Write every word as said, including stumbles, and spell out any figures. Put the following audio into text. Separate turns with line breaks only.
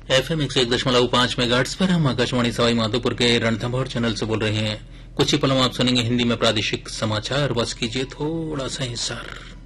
FM एक सौ एक दशमलव पांच मेगाहर्ट्ज पर हम आकाशवाणी सवाई माधोपुर के रणथंभौर चैनल से बोल रहे हैं। कुछ ही पलों में आप सुनेंगे हिंदी में प्रादेशिक समाचार। बस कीजिए थोड़ा सा इंतजार।